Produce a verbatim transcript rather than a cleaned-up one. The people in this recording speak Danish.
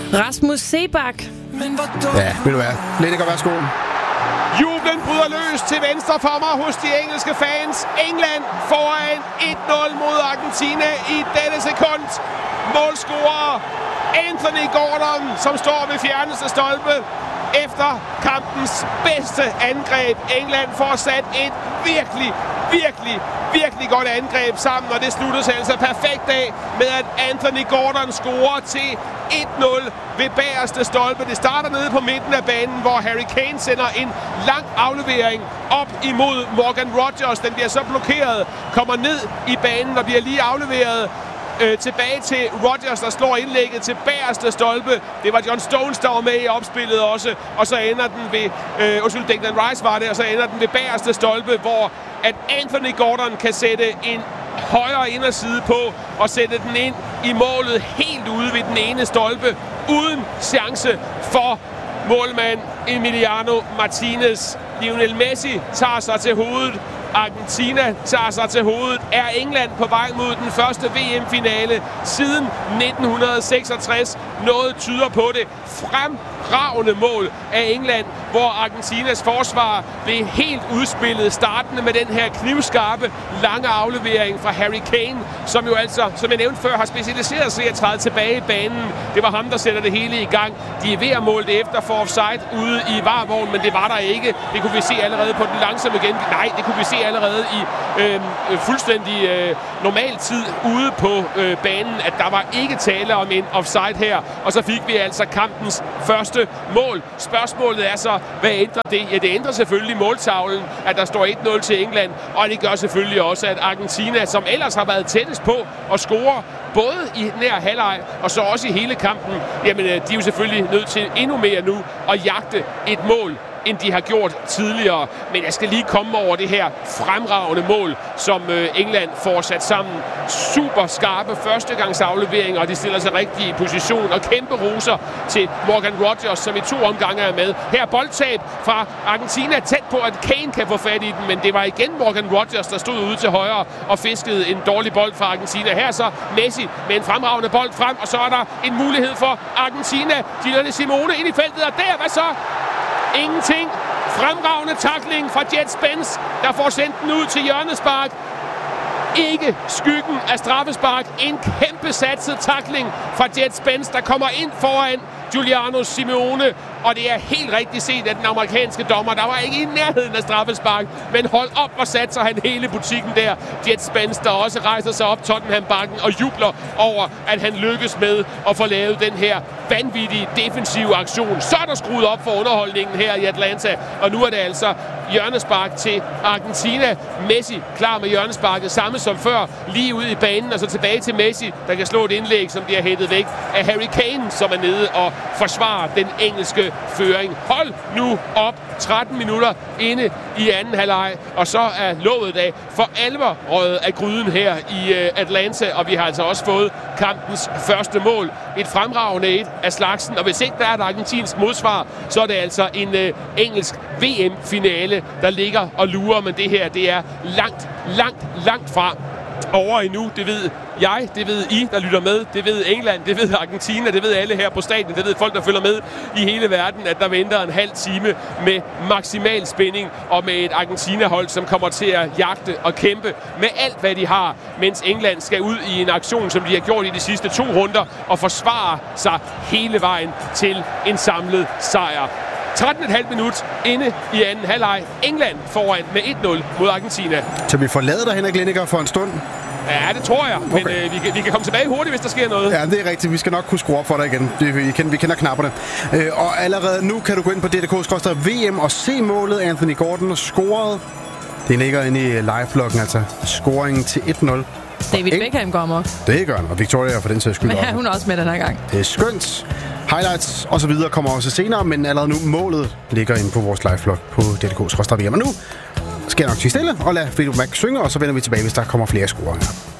Rasmus Seebach. Ja, vil du være. Lineker, værsgo. Jublen bryder løs til venstre for mig hos de engelske fans. England foran et nul mod Argentina i dette sekund. Målscorer Anthony Gordon, som står ved fjerneste stolpe. Efter kampens bedste angreb. England får sat et virkelig, virkelig, virkelig godt angreb sammen, og det sluttes altså perfekt af med, at Anthony Gordon scorer til et nul ved bagerste stolpe. Det starter nede på midten af banen, hvor Harry Kane sender en lang aflevering op imod Morgan Rogers. Den bliver så blokeret, kommer ned i banen og bliver lige afleveret Øh, tilbage til Rodgers, der slår indlægget til bagerste stolpe. Det var John Stones, der var med i opspillet også. Og så ender den ved... Øh, undskyld, Declan Rice var det. Og så ender den ved bagerste stolpe, hvor at Anthony Gordon kan sætte en højre inderside på og sætte den ind i målet helt ude ved den ene stolpe. Uden chance for målmand Emiliano Martinez. Lionel Messi tager sig til hovedet. Argentina tager sig til hovedet. Er England på vej mod den første V M-finale siden nitten seksogtres? Noget tyder på det. Fremragende mål af England, hvor Argentinas forsvar blev helt udspillet, startende med den her knivskarpe, lange aflevering fra Harry Kane, som jo altså, som jeg nævnte før, har specialiseret sig at træde tilbage i banen. Det var ham, der sætter det hele i gang. De er ved at måle det efter for offside ude i varevognen, men det var der ikke. Det kunne vi se allerede på den langsomme igen. Nej, det kunne vi se allerede i øh, fuldstændig øh, normal tid ude på øh, banen, at der var ikke tale om en offside her. Og så fik vi altså kampens første mål. Spørgsmålet er så, hvad ændrer det? Ja, det ændrer selvfølgelig måltavlen, at der står et nul til England, og det gør selvfølgelig også, at Argentina, som ellers har været tættest på at score, både i nær halvleg og så også i hele kampen, jamen de er jo selvfølgelig nødt til endnu mere nu at jagte et mål, end de har gjort tidligere. Men jeg skal lige komme over det her fremragende mål, som England får sat sammen. Super skarpe førstegangsafleveringer, og de stiller sig rigtig i position, og kæmpe roser til Morgan Rogers, som i to omgange er med. Her boldtab fra Argentina, tæt på, at Kane kan få fat i den, men det var igen Morgan Rogers, der stod ude til højre og fiskede en dårlig bold fra Argentina. Her så Messi med en fremragende bold frem, og så er der en mulighed for Argentina. Gianni Simone ind i feltet, og der, hvad så? Ingenting. Fremragende tackling fra Jet Spence, der får sendt den ud til hjørnespark. Ikke skyggen af straffespark. En kæmpe satset tackling fra Jet Spence, der kommer ind foran Giuliano Simeone. Og det er helt rigtigt set af den amerikanske dommer. Der var ikke i nærheden af straffespark, men hold op, hvor satser han hele butikken der. Jet Spence, der også rejser sig op Tottenham-bakken og jubler over, at han lykkes med at få lavet den her vanvittige defensive aktion. Så er der skruet op for underholdningen her i Atlanta, og nu er det altså hjørnespark til Argentina. Messi klar med hjørnesparket, samme som før, lige ud i banen, og så tilbage til Messi, der kan slå et indlæg, som bliver hættet væk af Harry Kane, som er nede og forsvarer den engelske føring. Hold nu op. tretten minutter inde i anden halvleg, og så er låget af for alvor røget af gryden her i Atlanta, og vi har altså også fået kampens første mål. Et fremragende et af slagsen, og hvis ikke der er et argentinsk modsvar, så er det altså en uh, engelsk V M-finale, der ligger og lurer, men det her, det er langt, langt, langt fra over endnu. Det ved jeg, det ved I, der lytter med, det ved England, det ved Argentina, det ved alle her på stadion, det ved folk, der følger med i hele verden, at der venter en halv time med maksimal spænding og med et Argentina-hold, som kommer til at jagte og kæmpe med alt, hvad de har, mens England skal ud i en aktion, som de har gjort i de sidste to runder, og forsvare sig hele vejen til en samlet sejr. tretten komma fem minut inde i anden halvleg. England foran med et nul mod Argentina. Så vi forlader dig, Henrik Lineker, for en stund? Ja, det tror jeg. Men okay. øh, vi, kan, vi kan komme tilbage hurtigt, hvis der sker noget. Ja, det er rigtigt. Vi skal nok kunne skrue op for dig igen. Vi, vi, kender, vi kender knapperne. Øh, og allerede nu kan du gå ind på D D K skråstreg V M og se målet. Anthony Gordon scoret. Det ligger inde i live-loggen, altså scoringen til et nul. David Eng- Beckham går amok. Det gør han, og Victoria for den sags skyld. Men ja, hun er også med den her gang. Det er skønt. Highlights og så videre kommer også senere, men allerede nu målet ligger inde på vores live-vlog på D D K skråstreg V M. Og nu skal jeg nok sige stille og lade Fleetwood Mac synge, og så vender vi tilbage, hvis der kommer flere scorer her.